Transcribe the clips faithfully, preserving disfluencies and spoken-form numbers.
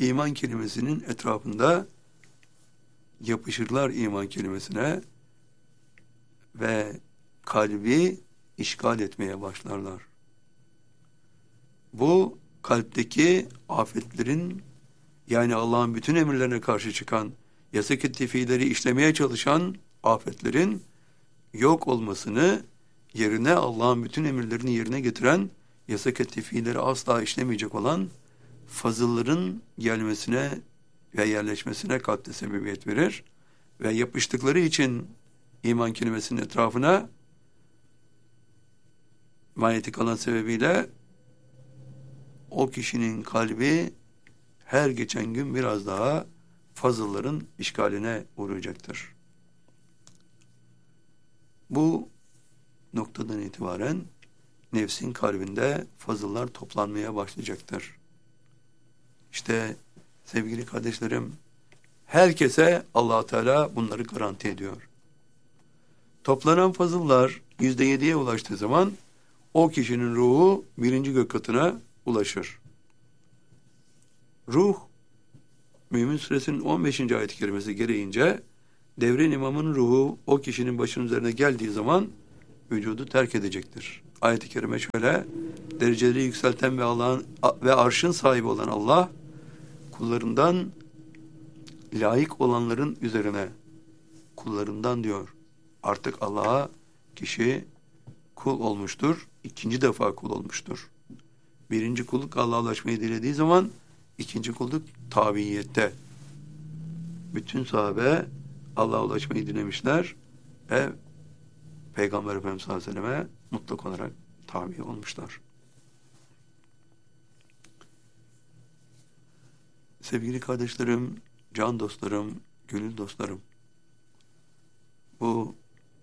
iman kelimesinin etrafında yapışırlar iman kelimesine ve kalbi işgal etmeye başlarlar. Bu kalpteki afetlerin, yani Allah'ın bütün emirlerine karşı çıkan, yasak-ı fiilleri işlemeye çalışan afetlerin yok olmasını, yerine Allah'ın bütün emirlerini yerine getiren, yasak-ı fiilleri asla işlemeyecek olan fazılların gelmesine ve yerleşmesine kalpte sebebiyet verir ve yapıştıkları için iman kelimesinin etrafına manyetik alan sebebiyle o kişinin kalbi her geçen gün biraz daha fazılların işgaline uğrayacaktır. Bu noktadan itibaren nefsin kalbinde fazıllar toplanmaya başlayacaktır. İşte sevgili kardeşlerim, herkese Allah Teala bunları garanti ediyor. Toplanan fazıllar yüzde yediye ulaştığı zaman o kişinin ruhu birinci gök katına ulaşır. Ruh, Mümin Suresinin on beşinci ayet-i kerimesi gereğince devrin imamının ruhu o kişinin başının üzerine geldiği zaman vücudu terk edecektir. Ayet-i kerime şöyle: dereceleri yükselten ve Allah'ın ve arşın sahibi olan Allah kullarından layık olanların üzerine, kullarından diyor, artık Allah'a kişi kul olmuştur. İkinci defa kul olmuştur. Birinci kulluk Allah'a ulaşmayı dilediği zaman, ikinci kulluk tabiyette. Bütün sahabe Allah'a ulaşmayı dilemişler ve Peygamber Efendimiz sallallahu aleyhi ve selleme mutlak olarak tabi olmuşlar. Sevgili kardeşlerim, can dostlarım, gönül dostlarım, bu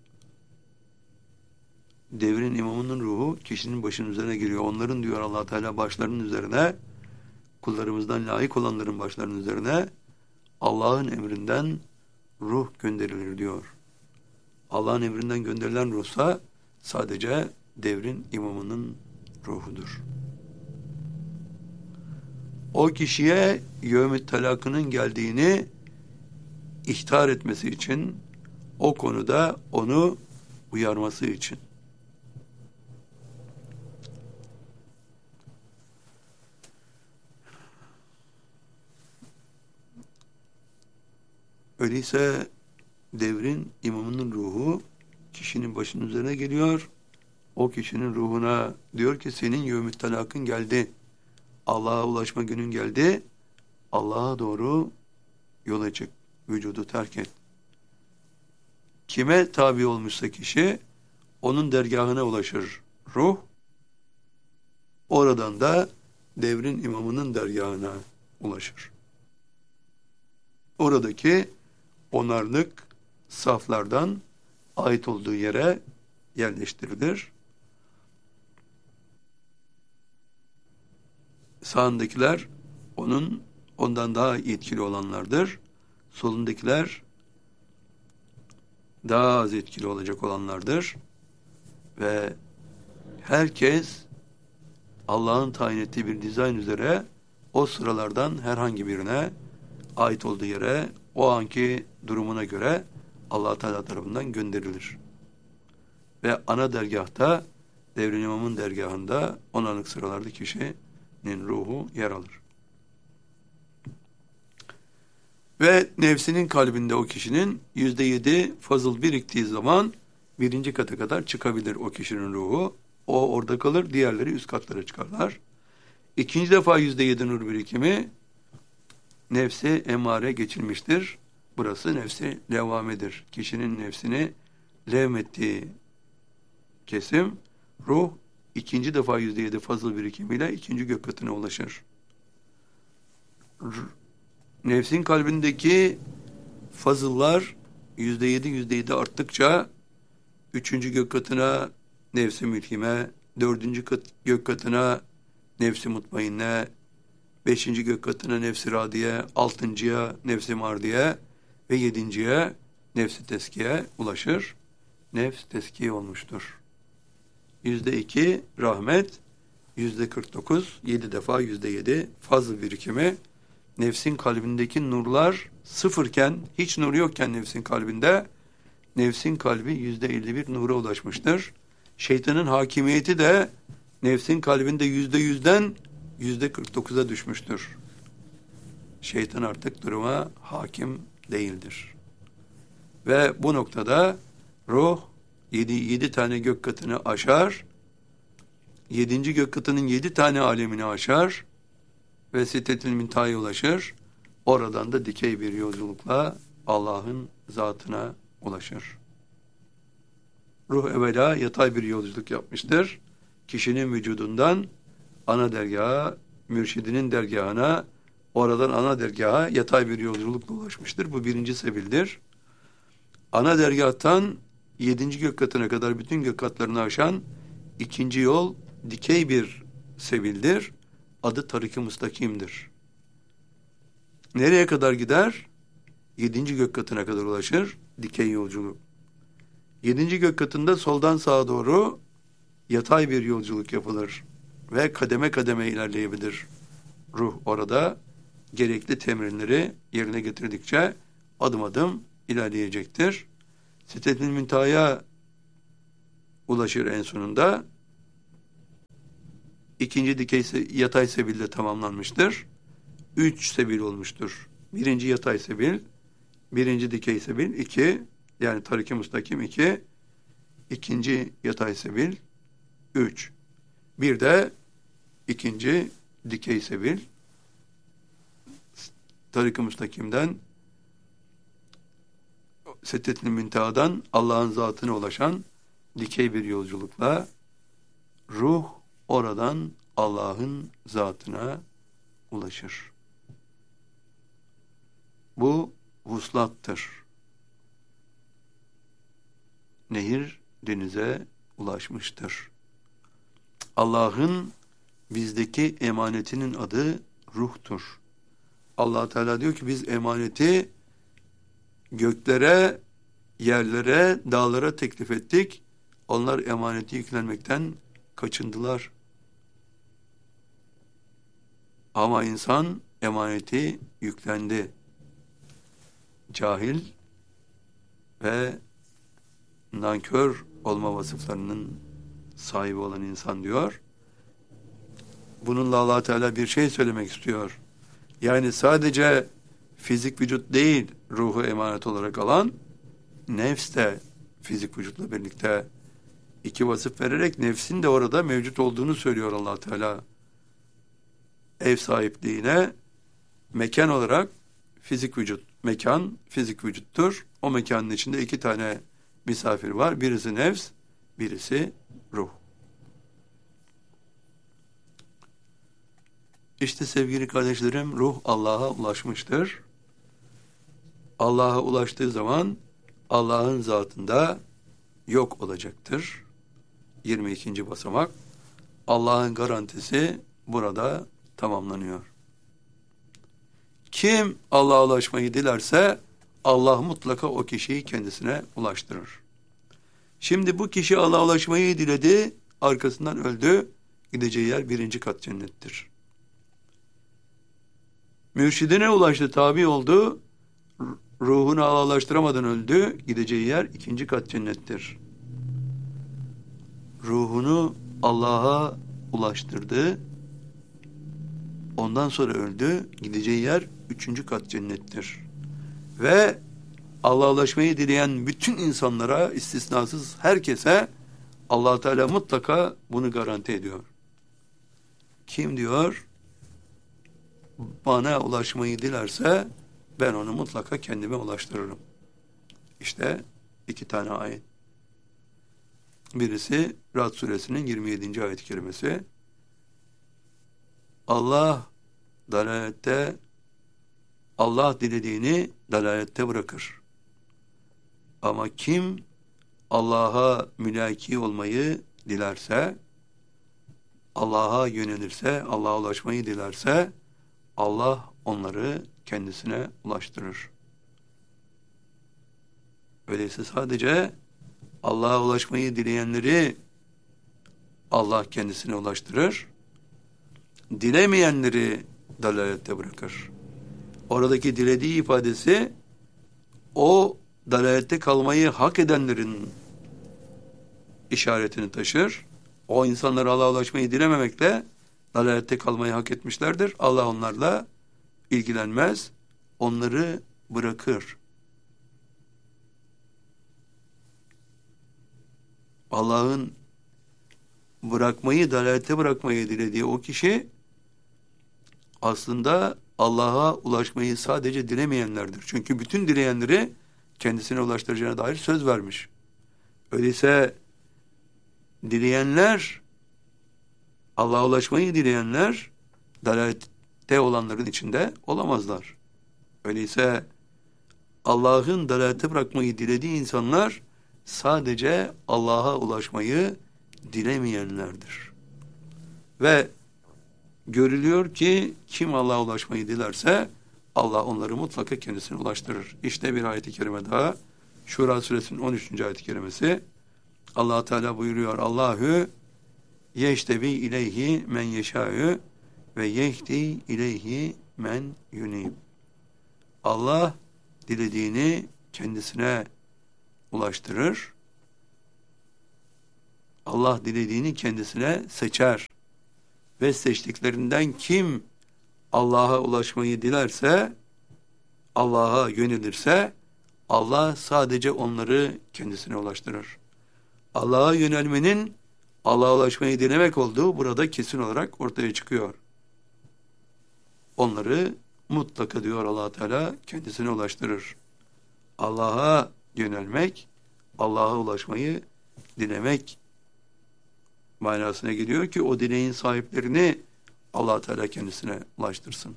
devrin imamının ruhu kişinin başının üzerine giriyor. Onların diyor Allah Teala başlarının üzerine, kullarımızdan layık olanların başlarının üzerine Allah'ın emrinden ruh gönderilir diyor. Allah'ın emrinden gönderilen ruhsa sadece devrin imamının ruhudur. O kişiye yevm-i talakının geldiğini ihtar etmesi için, o konuda onu uyarması için. Öyleyse devrin imamının ruhu kişinin başının üzerine geliyor. O kişinin ruhuna diyor ki senin yevm-i talakın geldi. Allah'a ulaşma günün geldi. Allah'a doğru yola çık. Vücudu terk et. Kime tabi olmuşsa kişi onun dergahına ulaşır ruh. Oradan da devrin imamının dergahına ulaşır. Oradaki onarlık saflardan ait olduğu yere yerleştirilir. Sağındakiler onun ondan daha etkili olanlardır. Solundakiler daha az etkili olacak olanlardır. Ve herkes Allah'ın tayin ettiği bir dizayn üzere o sıralardan herhangi birine ait olduğu yere o anki durumuna göre Allah Teala tarafından gönderilir. Ve ana dergahta, devrin imamın dergahında onarlık sıralarda kişinin ruhu yer alır. Ve nefsinin kalbinde o kişinin yüzde yedi fazıl biriktiği zaman birinci kata kadar çıkabilir o kişinin ruhu. O orada kalır, diğerleri üst katlara çıkarlar. İkinci defa yüzde yedi nur birikimi nefsi emare geçilmiştir. Burası nefsi levvamedir. Kişinin nefsini levmettiği kesim, ruh ikinci defa yüzde yedi fazıl birikimiyle ikinci gök katına ulaşır. Nefsin kalbindeki fazıllar yüzde yedi yüzde yedi arttıkça üçüncü gök katına nefsi mülhime, dördüncü kat, gök katına nefsi mutmainne, beşinci gök katına nefsi radiye, altıncıya nefsi mardiye ve yedinciye nefsi teskiye ulaşır. Nefs teskiye olmuştur. Yüzde iki rahmet, yüzde kırk dokuz, yedi defa yüzde yedi fazıl birikimi nefsin kalbindeki nurlar sıfırken, hiç nur yokken nefsin kalbinde, nefsin kalbi yüzde elli bir nura ulaşmıştır. Şeytanın hakimiyeti de nefsin kalbinde yüzde yüzden yüzde kırk dokuza düşmüştür. Şeytan artık duruma hakim değildir. Ve bu noktada ruh yedi, yedi tane gök katını aşar, yedinci gök katının yedi tane alemini aşar ve Sidretül Münteha'ya ulaşır. Oradan da dikey bir yolculukla Allah'ın zatına ulaşır. Ruh evvela yatay bir yolculuk yapmıştır. Kişinin vücudundan ana dergaha, mürşidinin dergahına, oradan ana dergaha yatay bir yolculukla ulaşmıştır. Bu birinci sebildir. Ana dergahtan yedinci gök katına kadar bütün gök katlarını aşan ikinci yol dikey bir sebildir. Adı Tarik-i Müstakim'dir. Nereye kadar gider? Yedinci gök katına kadar ulaşır. Dikey yolculuk. Yedinci gök katında soldan sağa doğru yatay bir yolculuk yapılır. Ve kademe kademe ilerleyebilir. Ruh orada gerekli temrinleri yerine getirdikçe adım adım ilerleyecektir. Sidretül Münteha'ya ulaşır en sonunda. İkinci dikey yatay sebilde tamamlanmıştır. Üç sebil olmuştur. Birinci yatay sebil, birinci dikey sebil, iki, yani Tarik-i Müstakim iki, ikinci yatay sebil, üç. Bir de ikinci dikey sebil, Tarik-i Müstakim'den, Sidretül Münteha'dan Allah'ın zatına ulaşan dikey bir yolculukla ruh oradan Allah'ın zatına ulaşır. Bu vuslattır. Nehir denize ulaşmıştır. Allah'ın bizdeki emanetinin adı ruhtur. Allah Teala diyor ki biz emaneti göklere, yerlere, dağlara teklif ettik. Onlar emaneti yüklenmekten kaçındılar. Ama insan emaneti yüklendi. Cahil ve nankör olma vasıflarının sahibi olan insan diyor. Bununla Allah Teala bir şey söylemek istiyor. Yani sadece fizik vücut değil ruhu emanet olarak alan, nefs de fizik vücutla birlikte iki vasıf vererek nefsin de orada mevcut olduğunu söylüyor Allah Teala. Ev sahipliğine mekan olarak fizik vücut, mekan fizik vücuttur. O mekanın içinde iki tane misafir var. Birisi nefs, birisi ruh. İşte sevgili kardeşlerim, ruh Allah'a ulaşmıştır. Allah'a ulaştığı zaman Allah'ın zatında yok olacaktır. yirmi ikinci basamak. Allah'ın garantisi burada tamamlanıyor. Kim Allah'a ulaşmayı dilerse Allah mutlaka o kişiyi kendisine ulaştırır. Şimdi bu kişi Allah'a ulaşmayı diledi, arkasından öldü. Gideceği yer birinci kat cennettir. Mürşidine ulaştı, tabi oldu. Ruhunu Allah'a ulaştıramadan öldü. Gideceği yer ikinci kat cennettir. Ruhunu Allah'a ulaştırdı. Ondan sonra öldü. Gideceği yer üçüncü kat cennettir. Ve Allah'a ulaşmayı dileyen bütün insanlara, istisnasız herkese Allah Teala mutlaka bunu garanti ediyor. Kim diyor? Bana ulaşmayı dilerse ben onu mutlaka kendime ulaştırırım. İşte iki tane ayet. Birisi Ra'd suresinin yirmi yedinci ayet-i kerimesi. Allah dalalette, Allah dilediğini dalalette bırakır. Ama kim Allah'a mülaki olmayı dilerse, Allah'a yönelirse, Allah'a ulaşmayı dilerse, Allah onları kendisine ulaştırır. Öyleyse sadece Allah'a ulaşmayı dileyenleri Allah kendisine ulaştırır. Dilemeyenleri dalalette bırakır. oradaki dilediği ifadesi o dalalette kalmayı hak edenlerin işaretini taşır. O insanlar Allah'a ulaşmayı dilememekle dalalette kalmayı hak etmişlerdir. Allah onlarla ilgilenmez, onları bırakır. Allah'ın bırakmayı, dalalette bırakmayı dilediği o kişi aslında Allah'a ulaşmayı sadece dilemeyenlerdir. Çünkü bütün dileyenleri kendisine ulaştıracağına dair söz vermiş. Öyleyse dileyenler, Allah'a ulaşmayı dileyenler dalalette olanların içinde olamazlar. Öyleyse Allah'ın dalalette bırakmayı dilediği insanlar sadece Allah'a ulaşmayı dilemeyenlerdir. Ve görülüyor ki kim Allah'a ulaşmayı dilerse Allah onları mutlaka kendisine ulaştırır. İşte bir ayet-i kerime daha. Şura suresinin on üçüncü ayet-i kerimesi. Allah Teala buyuruyor. Allahu yeştebi ileyhi men yeşâ'ü ve yehdi ileyhi men yunib. Allah dilediğini kendisine ulaştırır. Allah dilediğini kendisine seçer. Ve seçtiklerinden kim Allah'a ulaşmayı dilerse, Allah'a yönelirse, Allah sadece onları kendisine ulaştırır. Allah'a yönelmenin Allah'a ulaşmayı dilemek olduğu burada kesin olarak ortaya çıkıyor. Onları mutlaka diyor Allah Teala kendisine ulaştırır. Allah'a yönelmek, Allah'a ulaşmayı dilemek manasına geliyor ki o dileğin sahiplerini Allah Teala kendisine ulaştırsın.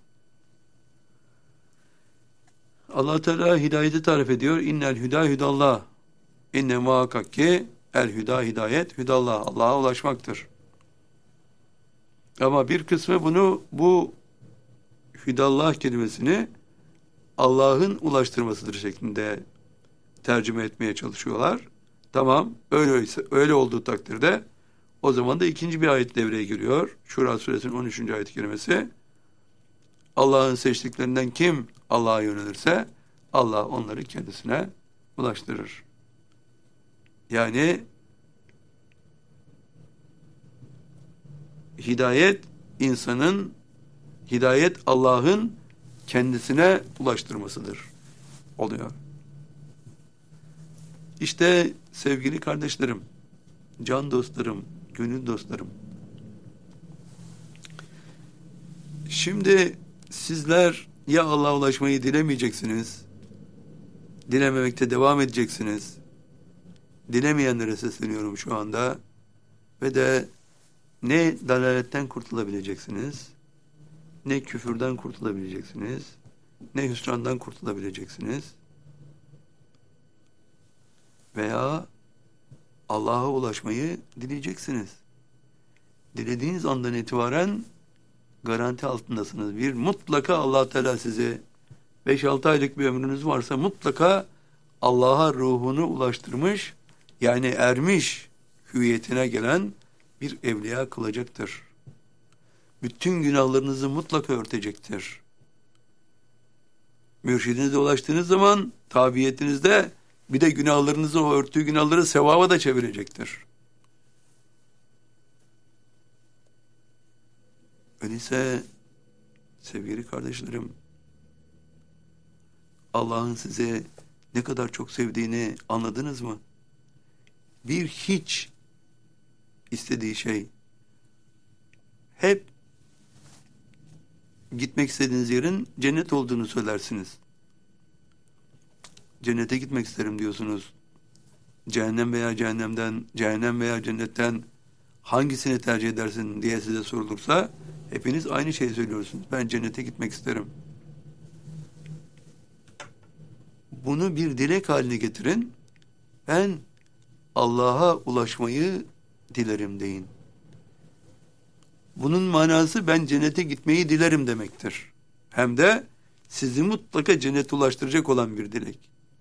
Allah Teala hidayeti tarif ediyor. İnnel hüda hüdallah. İnne muhakkak ki el hüda hidayet hüdallah. Allah'a ulaşmaktır. Ama bir kısmı bunu bu hüdallah kelimesini Allah'ın ulaştırmasıdır şeklinde tercüme etmeye çalışıyorlar. Tamam, öyleyse öyle olduğu takdirde o zaman da ikinci bir ayet devreye giriyor. Şura suresinin on üçüncü ayet-i kerimesi. Allah'ın seçtiklerinden kim Allah'a yönelirse Allah onları kendisine ulaştırır. Yani hidayet insanın, hidayet Allah'ın kendisine ulaştırmasıdır oluyor. İşte sevgili kardeşlerim, can dostlarım, gönül dostlarım. Şimdi sizler ya Allah'a ulaşmayı dilemeyeceksiniz, dilememekte devam edeceksiniz. Dilemeyenlere sesleniyorum şu anda. Ve de ne dalaletten kurtulabileceksiniz, ne küfürden kurtulabileceksiniz, ne hüsrandan kurtulabileceksiniz. Veya Allah'a ulaşmayı dileyeceksiniz. Dilediğiniz andan itibaren garanti altındasınız. Bir mutlaka Allah Teala size beş altı aylık bir ömrünüz varsa mutlaka Allah'a ruhunu ulaştırmış, yani ermiş hüviyetine gelen bir evliya kılacaktır. Bütün günahlarınızı mutlaka örtecektir. Mürşidinize ulaştığınız zaman tabiyetinizde bir de günahlarınızı, o örttüğü günahları sevaba da çevirecektir. Öyleyse sevgili kardeşlerim, Allah'ın size ne kadar çok sevdiğini anladınız mı? Bir hiç istediği şey, hep gitmek istediğiniz yerin cennet olduğunu söylersiniz. Cennete gitmek isterim diyorsunuz. Cehennem veya cehennemden, cehennem veya cennetten hangisini tercih edersin diye size sorulursa hepiniz aynı şeyi söylüyorsunuz. Ben cennete gitmek isterim. Bunu bir dilek haline getirin. Ben Allah'a ulaşmayı dilerim deyin. Bunun manası ben cennete gitmeyi dilerim demektir. Hem de sizi mutlaka cennete ulaştıracak olan bir dilek.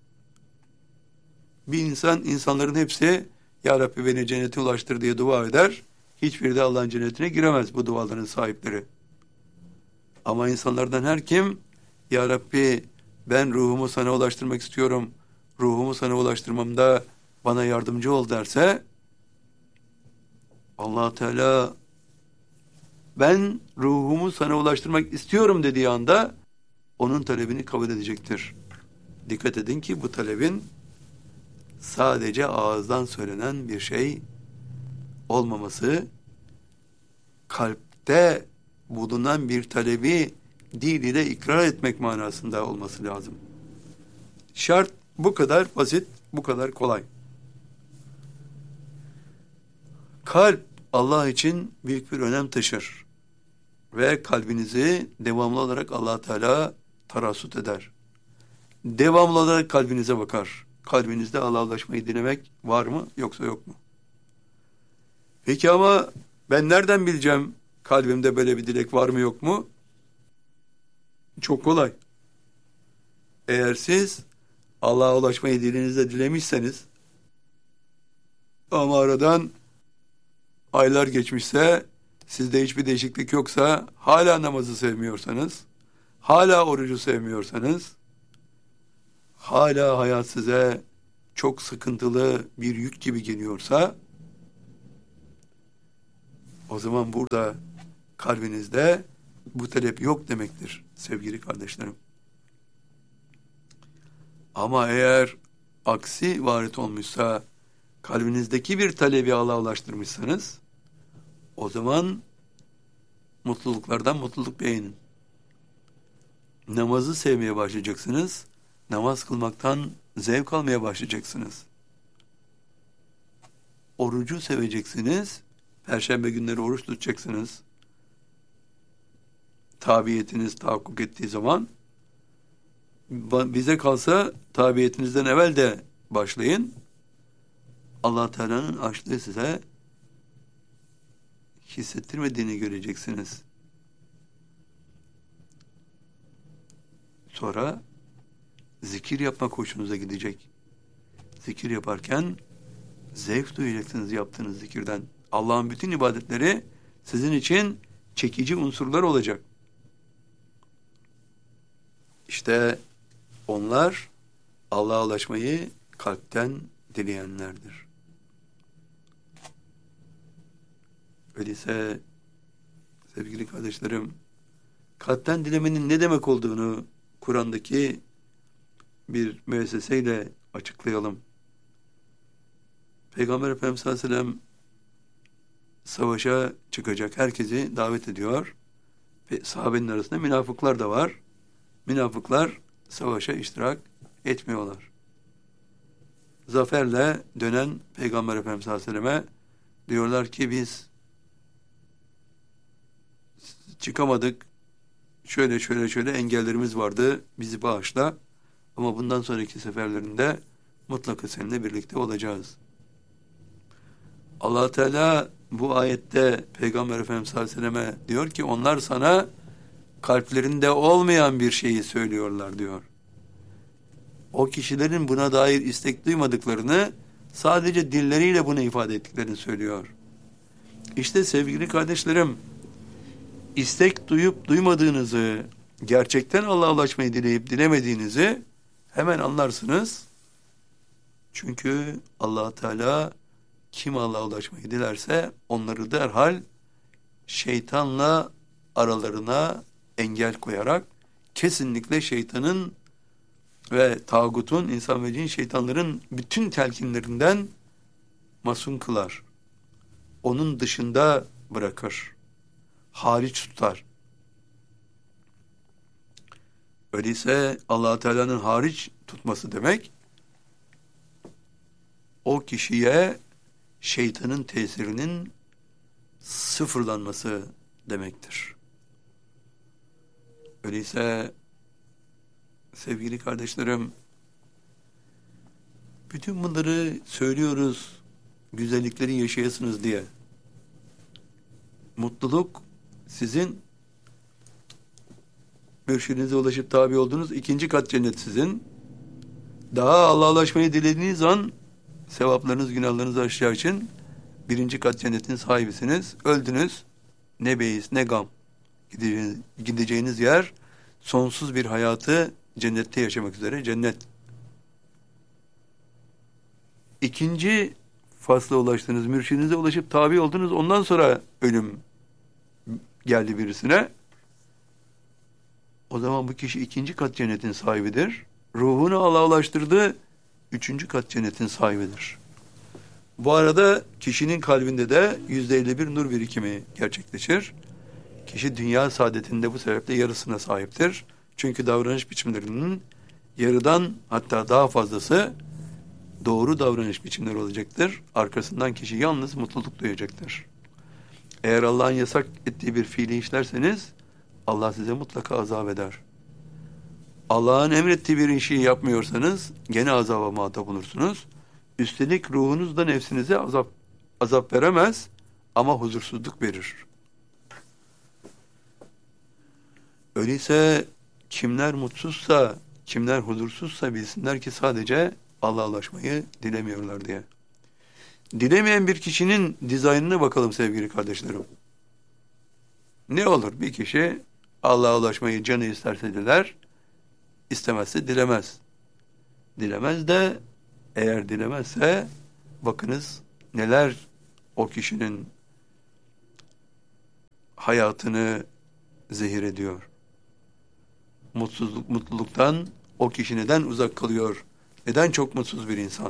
Bir insan, insanların hepsi Ya Rabbi beni cennete ulaştır diye dua eder. Hiçbiri de Allah'ın cennetine giremez bu duaların sahipleri. Ama insanlardan her kim Ya Rabbi ben ruhumu sana ulaştırmak istiyorum. Ruhumu sana ulaştırmamda bana yardımcı ol derse Allah Teala ben ruhumu sana ulaştırmak istiyorum dediği anda onun talebini kabul edecektir. Dikkat edin ki bu talebin sadece ağızdan söylenen bir şey olmaması, kalpte bulunan bir talebi dil ile ikrar etmek manasında olması lazım. Şart bu kadar basit, bu kadar kolay. Kalp Allah için büyük bir önem taşır ve kalbinizi devamlı olarak Allah Teala tarassut eder. Devamlı olarak kalbinize bakar. Kalbinizde Allah'laşmayı dilemek var mı yoksa yok mu? Peki ama ben nereden bileceğim kalbimde böyle bir dilek var mı yok mu? Çok kolay. Eğer siz Allah'a ulaşmayı dilinizde dilemişseniz ama aradan aylar geçmişse, sizde hiçbir değişiklik yoksa, hala namazı sevmiyorsanız, hala orucu sevmiyorsanız, hala hayat size çok sıkıntılı bir yük gibi geliyorsa, o zaman burada kalbinizde bu talep yok demektir sevgili kardeşlerim. Ama eğer aksi varit olmuşsa, kalbinizdeki bir talebi Allah'a ulaştırmışsanız, o zaman mutluluklardan mutluluk beğenin. Namazı sevmeye başlayacaksınız, namaz kılmaktan zevk almaya başlayacaksınız. Orucu seveceksiniz, Perşembe günleri oruç tutacaksınız. Tabiyetiniz tahakkuk ettiği zaman, bize kalsa tabiyetinizden evvel de başlayın. Allah Teala'nın açlığı size hissettirmediğini göreceksiniz. Sonra zikir yapmak hoşunuza gidecek. Zikir yaparken zevk duyacaksınız yaptığınız zikirden. Allah'ın bütün ibadetleri sizin için çekici unsurlar olacak. İşte onlar Allah'a ulaşmayı kalpten dileyenlerdir. Öyleyse sevgili kardeşlerim, kalpten dilemenin ne demek olduğunu Kur'an'daki bir müesseseyle açıklayalım. Peygamber Efendimiz sallallahu aleyhi ve sellem savaşa çıkacak herkesi davet ediyor. Ve sahabenin arasında münafıklar da var. Münafıklar savaşa iştirak etmiyorlar. Zaferle dönen Peygamber Efendimiz sallallahu aleyhi ve selleme diyorlar ki biz çıkamadık, şöyle şöyle şöyle engellerimiz vardı, bizi bağışla ama bundan sonraki seferlerinde mutlaka seninle birlikte olacağız. Allah Teala bu ayette Peygamber Efendimiz sallallahu aleyhi ve selleme diyor ki onlar sana kalplerinde olmayan bir şeyi söylüyorlar diyor. O kişilerin buna dair istek duymadıklarını, sadece dilleriyle bunu ifade ettiklerini söylüyor. İşte sevgili kardeşlerim, istek duyup duymadığınızı, gerçekten Allah'a ulaşmayı dileyip dilemediğinizi hemen anlarsınız. Çünkü Allah Teala kim Allah'a ulaşmayı dilerse onları derhal şeytanla aralarına engel koyarak kesinlikle şeytanın ve tağutun, insan ve cin şeytanların bütün telkinlerinden masum kılar. Onun dışında bırakır. Hariç tutar. Öyleyse Allah Teala'nın hariç tutması demek, o kişiye şeytanın tesirinin sıfırlanması demektir. Öyleyse sevgili kardeşlerim, bütün bunları söylüyoruz, güzellikleri yaşayasınız diye. Mutluluk sizin, mürşidinize ulaşıp tabi olduğunuz ikinci kat cennet sizin. Daha Allah'a ulaşmayı dilediğiniz an sevaplarınız, günahlarınızı aşacağı için birinci kat cennetin sahibisiniz. Öldünüz, ne beis ne gam. Gideceğiniz, gideceğiniz yer sonsuz bir hayatı cennette yaşamak üzere cennet. İkinci fasla ulaştınız, mürşidinize ulaşıp tabi oldunuz, ondan sonra ölüm geldi birisine. O zaman bu kişi ikinci kat cennetin sahibidir. Ruhunu Allah'a ulaştırdı, üçüncü kat cennetin sahibidir. Bu arada kişinin kalbinde de yüzde elli bir nur birikimi gerçekleşir. Kişi dünya saadetinde bu sebeple yarısına sahiptir. Çünkü davranış biçimlerinin yarıdan hatta daha fazlası doğru davranış biçimleri olacaktır. Arkasından kişi yalnız mutluluk duyacaktır. Eğer Allah'ın yasak ettiği bir fiili işlerseniz Allah size mutlaka azap eder. Allah'ın emrettiği bir işi yapmıyorsanız gene azaba muhatap olursunuz. Üstelik ruhunuz da nefsinize azap, azap veremez ama huzursuzluk verir. Öyleyse kimler mutsuzsa, kimler huzursuzsa bilsinler ki sadece Allah'a ulaşmayı dilemiyorlar diye. Dilemeyen bir kişinin dizaynına bakalım sevgili kardeşlerim. Ne olur bir kişi Allah'a ulaşmayı canı isterse diler, istemezse dilemez. Dilemez de eğer dilemezse bakınız neler o kişinin hayatını zehir ediyor. Mutsuzluk, mutluluktan o kişi neden uzak kalıyor? Neden çok mutsuz bir insan?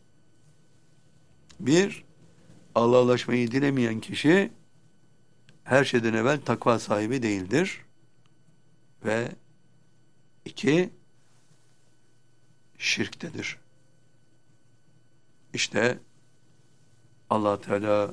Bir, Allah'a ulaşmayı dilemeyen kişi her şeyden evvel takva sahibi değildir. Ve iki, şirktedir. İşte Allah Teala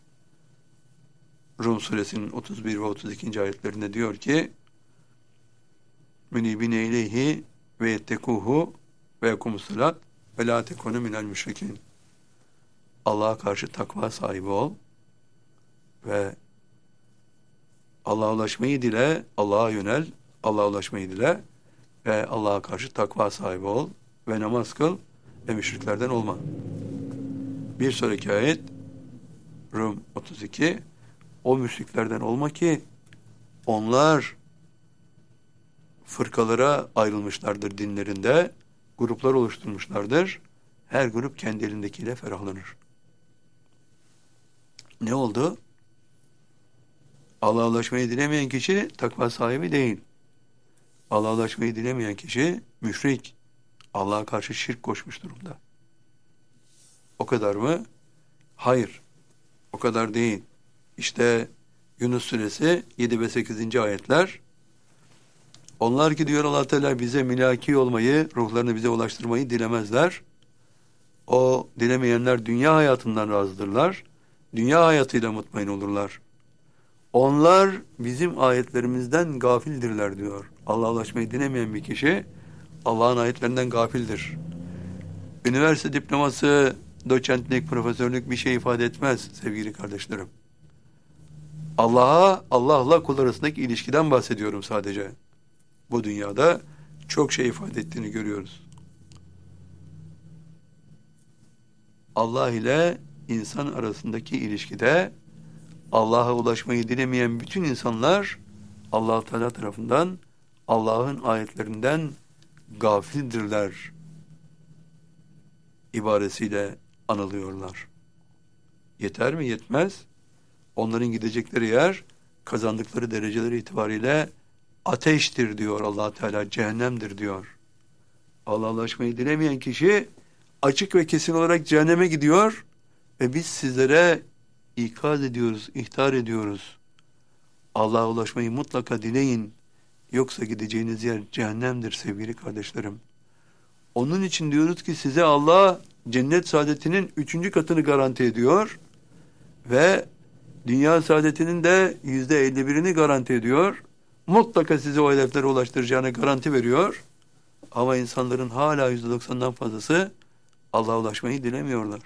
Rum suresinin otuz bir ve otuz ikinci ayetlerinde diyor ki Münibine ileyhi ve yettekuhu ve yekumussalat ve la tekunu minel müşrikin. Allah'a karşı takva sahibi ol ve Allah'a ulaşmayı dile, Allah'a yönel, Allah'a ulaşmayı dile ve Allah'a karşı takva sahibi ol ve namaz kıl ve müşriklerden olma. Bir sonraki ayet Rum otuz iki, o müşriklerden olma ki onlar fırkalara ayrılmışlardır dinlerinde, gruplar oluşturmuşlardır. Her grup kendi elindekiyle ferahlanır. Ne oldu? Allah'a ulaşmayı dilemeyen kişi takva sahibi değil. Allah'a ulaşmayı dilemeyen kişi müşrik. Allah'a karşı şirk koşmuş durumda. O kadar mı? Hayır. O kadar değil. İşte Yunus suresi yedi ve sekizinci ayetler. Onlar ki diyor Allah Teala bize milaki olmayı, ruhlarını bize ulaştırmayı dilemezler. O dilemeyenler dünya hayatından razıdırlar. Dünya hayatıyla mutmain olurlar. Onlar bizim ayetlerimizden gafildirler diyor. Allah'a ulaşmayı dilemeyen bir kişi Allah'ın ayetlerinden gafildir. Üniversite diploması, doçentlik, profesörlük bir şey ifade etmez sevgili kardeşlerim. Allah'a, Allah'la kul arasındaki ilişkiden bahsediyorum sadece. Bu dünyada çok şey ifade ettiğini görüyoruz. Allah ile insan arasındaki ilişkide Allah'a ulaşmayı dilemeyen bütün insanlar Allah Teala tarafından Allah'ın ayetlerinden gafildirler ibaresiyle anılıyorlar. Yeter mi? Yetmez. Onların gidecekleri yer kazandıkları dereceleri itibariyle ateştir diyor Allah Teala, cehennemdir diyor. Allah'a ulaşmayı dilemeyen kişi açık ve kesin olarak cehenneme gidiyor ve biz sizlere ikaz ediyoruz, ihtar ediyoruz. Allah'a ulaşmayı mutlaka dileyin. Yoksa gideceğiniz yer cehennemdir sevgili kardeşlerim. Onun için diyoruz ki size Allah cennet saadetinin üçüncü katını garanti ediyor ve dünya saadetinin de yüzde elli birini garanti ediyor. Mutlaka sizi o hedeflere ulaştıracağına garanti veriyor. Ama insanların hala yüzde doksandan fazlası Allah'a ulaşmayı dilemiyorlar.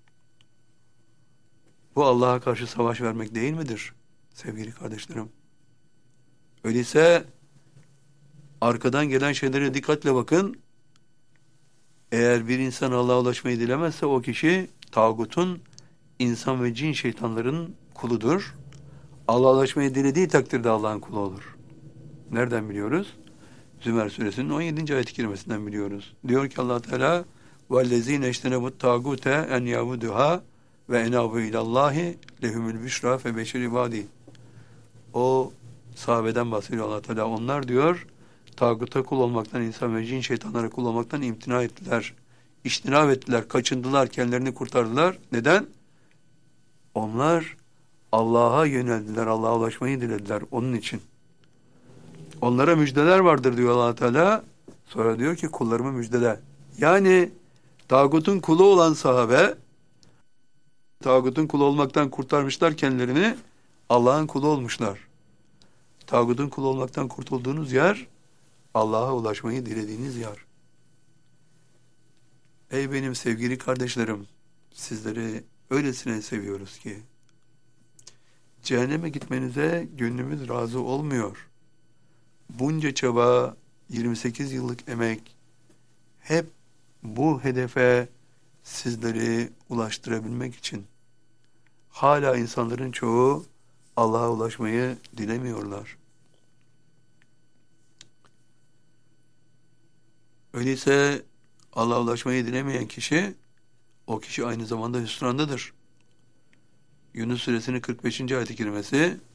Bu Allah'a karşı savaş vermek değil midir sevgili kardeşlerim? Öyleyse arkadan gelen şeylere dikkatle bakın. Eğer bir insan Allah'a ulaşmayı dilemezse o kişi tağutun, insan ve cin şeytanların kuludur. Allah'a ulaşmayı dilediği takdirde Allah'ın kulu olur. Nereden biliyoruz? Zümer suresinin on yedinci ayet-i kerimesinden biliyoruz. Diyor ki Allah Teala وَالَّذ۪ينَ اَجْتَنَبُوا التَّاغُوتَ اَنْ يَعْبُدُهَا وَاَنَابُوا اِلَى اللّٰهِ لَهُمُ الْبُشْرَى فَبَشِّرِ عِبَادِهِ. O sahabeden bahsediyor Allah Teala. Onlar diyor tağuta kul olmaktan, insan ve cin şeytanlara kul olmaktan imtina ettiler. İçtinab ettiler, kaçındılar, kendilerini kurtardılar. Neden? Onlar Allah'a yöneldiler, Allah'a ulaşmayı dilediler onun için. Onlara müjdeler vardır diyor Allah Teala. Sonra diyor ki kullarımı müjdele. Yani tağutun kulu olan sahabe tağutun kulu olmaktan kurtarmışlar kendilerini. Allah'ın kulu olmuşlar. Tağutun kulu olmaktan kurtulduğunuz yer Allah'a ulaşmayı dilediğiniz yer. Ey benim sevgili kardeşlerim, sizleri öylesine seviyoruz ki cehenneme gitmenize gönlümüz razı olmuyor. Bunca çaba, yirmi sekiz yıllık emek hep bu hedefe sizleri ulaştırabilmek için. Hala insanların çoğu Allah'a ulaşmayı dilemiyorlar. Öyleyse Allah'a ulaşmayı dilemeyen kişi, o kişi aynı zamanda hüsrandadır. Yunus suresinin kırk beşinci ayet-i kerimesi